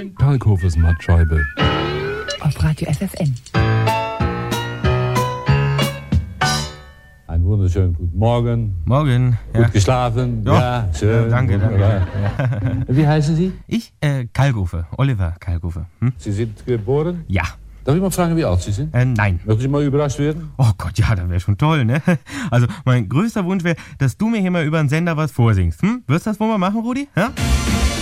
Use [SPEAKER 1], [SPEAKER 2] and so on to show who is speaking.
[SPEAKER 1] Kalkhofes Mattscheibe.
[SPEAKER 2] Auf Radio FFN.
[SPEAKER 3] Einen wunderschönen guten Morgen.
[SPEAKER 4] Morgen.
[SPEAKER 3] Gut geschlafen?
[SPEAKER 4] Ja,
[SPEAKER 3] schön.
[SPEAKER 4] danke.
[SPEAKER 3] Ja. Wie heißen Sie?
[SPEAKER 4] Ich, Kalkofe. Oliver Kalkofe.
[SPEAKER 3] Sie sind geboren?
[SPEAKER 4] Ja.
[SPEAKER 3] Darf ich mal fragen, wie alt Sie sind?
[SPEAKER 4] Nein.
[SPEAKER 3] Möchten Sie mal überrascht werden?
[SPEAKER 4] Oh Gott, ja, das wäre schon toll, ne? Also, mein größter Wunsch wäre, dass du mir hier mal über den Sender was vorsingst. Wirst du das wohl mal machen, Rudi? Ja?